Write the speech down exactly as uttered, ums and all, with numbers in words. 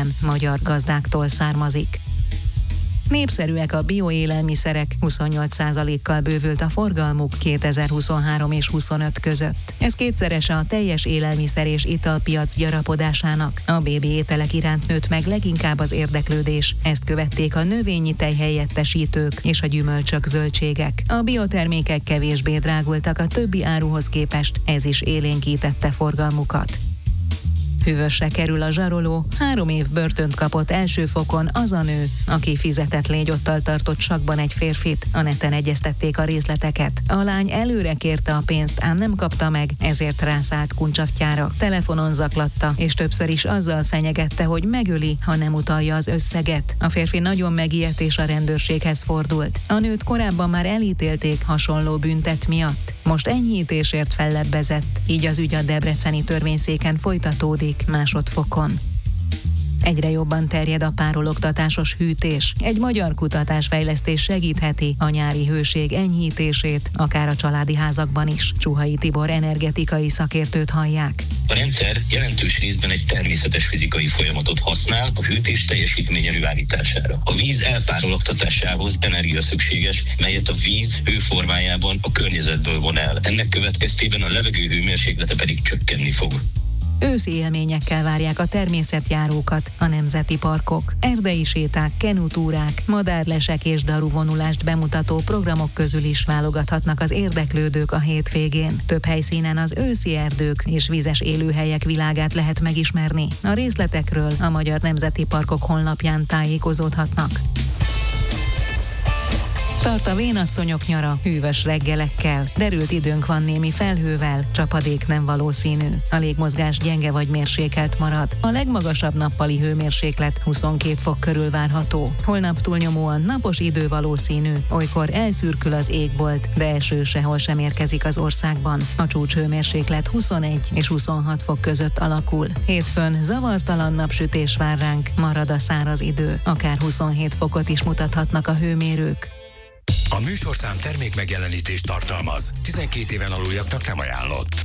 lényegében magyar gazdáktól származik. Népszerűek a bioélelmiszerek, huszonnyolc százalékkal bővült a forgalmuk kétezer-huszonhárom és huszonöt között. Ez kétszerese a teljes élelmiszer és italpiac gyarapodásának. A bébi ételek iránt nőtt meg leginkább az érdeklődés. Ezt követték a növényi tejhelyettesítők és a gyümölcsök, zöldségek. A biotermékek kevésbé drágultak a többi áruhoz képest, ez is élénkítette forgalmukat. Hűvösre kerül a zsaroló, három év börtönt kapott első fokon az a nő, aki fizetett légyotttal tartott sakban egy férfit. A neten egyeztették a részleteket. A lány előre kérte a pénzt, ám nem kapta meg, ezért rászállt kuncsaftyára. Telefonon zaklatta, és többször is azzal fenyegette, hogy megöli, ha nem utalja az összeget. A férfi nagyon megijedt és a rendőrséghez fordult. A nőt korábban már elítélték hasonló büntet miatt. Most enyhítésért fellebbezett, így az ügy a debreceni törvényszéken folytatódik másodfokon. Egyre jobban terjed a párologtatásos hűtés. Egy magyar kutatásfejlesztés segítheti a nyári hőség enyhítését, akár a családi házakban is. Csuhai Tibor energetikai szakértőt hallják. A rendszer jelentős részben egy természetes fizikai folyamatot használ a hűtés teljesítmény előállítására. A víz elpárologtatásához energia szükséges, melyet a víz hőformájában a környezetből von el. Ennek következtében a levegő hőmérséklete pedig csökkenni fog. Őszi élményekkel várják a természetjárókat a nemzeti parkok. Erdei séták, kenutúrák, madárlesek és daruvonulást bemutató programok közül is válogathatnak az érdeklődők a hétvégén. Több helyszínen az őszi erdők és vizes élőhelyek világát lehet megismerni. A részletekről a Magyar Nemzeti Parkok honlapján tájékozódhatnak. Tart a vénasszonyok nyara hűvös reggelekkel. Derült időnk van némi felhővel, csapadék nem valószínű. A légmozgás gyenge vagy mérsékelt marad. A legmagasabb nappali hőmérséklet huszonkét fok körül várható. Holnap túlnyomóan napos idő valószínű, olykor elszürkül az égbolt, de eső sehol sem érkezik az országban. A csúcshőmérséklet huszonegy és huszonhat fok között alakul. Hétfőn zavartalan napsütés vár ránk, marad a száraz idő. Akár huszonhét fokot is mutathatnak a hőmérők. A műsorszám termék megjelenítést tartalmaz. tizenkét éven aluljaknak nem ajánlott.